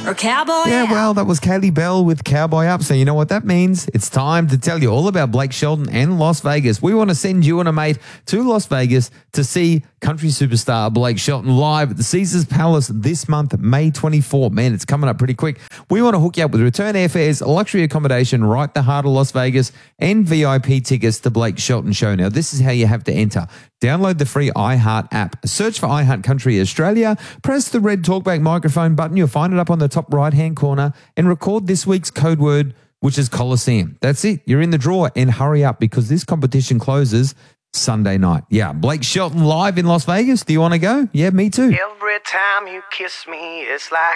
or Cowboy Yeah, Up. well, that was Kaylee Bell with Cowboy Up. So you know what that means? It's time to tell you all about Blake Shelton and Las Vegas. We want to send you and a mate to Las Vegas to see country superstar Blake Shelton live at the Caesars Palace this month, May 24. Man, it's coming up pretty quick. We want to hook you up with return airfares, luxury accommodation right at the heart of Las Vegas, and VIP tickets to Blake Shelton Show. Now, this is how you have to enter. Download the free iHeart app. Search for iHeart Country Australia. Press the red talkback microphone button. You'll find it up on the top right-hand corner and record this week's code word, which is Coliseum. That's it. You're in the draw, and hurry up because this competition closes Sunday night. Yeah, Blake Shelton live in Las Vegas. Do you want to go? Yeah, me too. Every time you kiss me, it's like